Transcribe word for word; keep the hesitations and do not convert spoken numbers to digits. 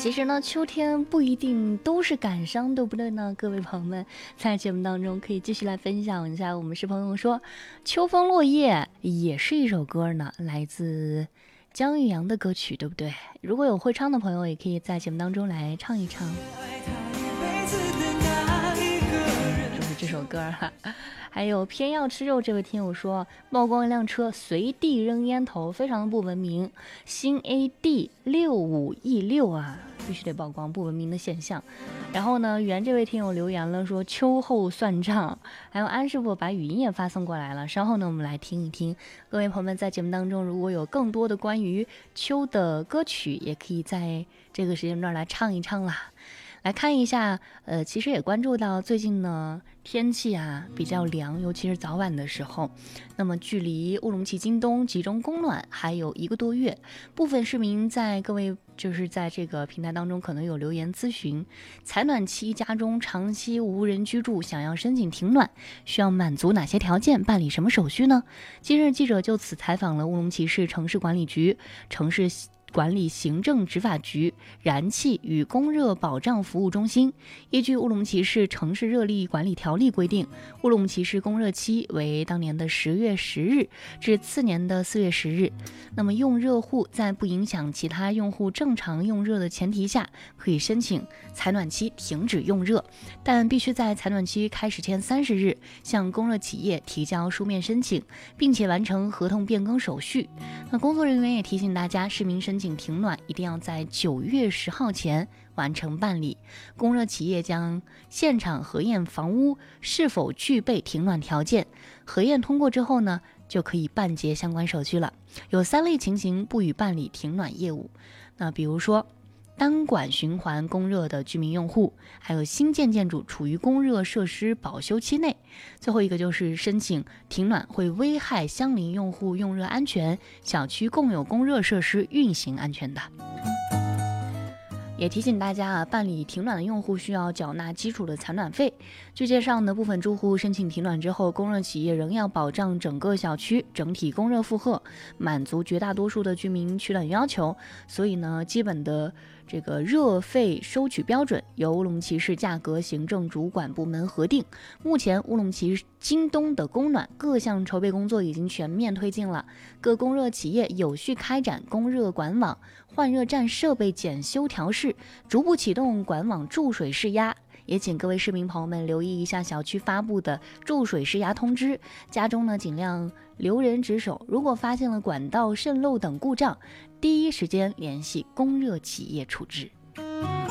其实呢，秋天不一定都是感伤，对不对呢？各位朋友们，在节目当中可以继续来分享一下。我们是朋友说，秋风落叶也是一首歌呢，来自姜育阳的歌曲，对不对？如果有会唱的朋友，也可以在节目当中来唱一唱。就是这首歌哈。还有偏要吃肉这位听友说，曝光一辆车随地扔烟头，非常的不文明。新 A D 六五 E 六啊，必须得曝光不文明的现象。然后呢，原这位听友留言了说秋后算账。还有安师傅把语音也发送过来了，稍后呢我们来听一听。各位朋友们在节目当中如果有更多的关于秋的歌曲，也可以在这个时间段来唱一唱啦。来看一下，呃，其实也关注到最近呢天气啊比较凉，尤其是早晚的时候。那么距离乌鲁木齐今冬集中供暖还有一个多月，部分市民在各位就是在这个平台当中可能有留言咨询，采暖期家中长期无人居住，想要申请停暖，需要满足哪些条件，办理什么手续呢？今日记者就此采访了乌鲁木齐市城市管理局城市管理行政执法局燃气与供热保障服务中心。依据乌鲁木齐市城市热力管理条例规定，乌鲁木齐市供热期为当年的十月十日至次年的四月十日。那么用热户在不影响其他用户正常用热的前提下，可以申请采暖期停止用热，但必须在采暖期开始前三十日向供热企业提交书面申请，并且完成合同变更手续。那工作人员也提醒大家，市民申请停暖一定要在九月十号前完成办理。供热企业将现场核验房屋是否具备停暖条件，核验通过之后呢，就可以办结相关手续了。有三类情形不予办理停暖业务，那比如说单管循环供热的居民用户，还有新建建筑处于供热设施保修期内，最后一个就是申请停暖会危害相邻用户用热安全，小区共有供热设施运行安全的。也提醒大家啊，办理停暖的用户需要缴纳基础的采暖费。据介绍呢，部分住户申请停暖之后，供热企业仍要保障整个小区整体供热负荷，满足绝大多数的居民取暖要求。所以呢，基本的这个热费收取标准由乌鲁木齐市价格行政主管部门核定。目前乌鲁木齐今冬的供暖各项筹备工作已经全面推进了，各供热企业有序开展供热管网、换热站设备检修调试，逐步启动管网注水试压。也请各位市民朋友们留意一下小区发布的注水试压通知，家中呢尽量留人值守，如果发现了管道渗漏等故障，第一时间联系供热企业处置。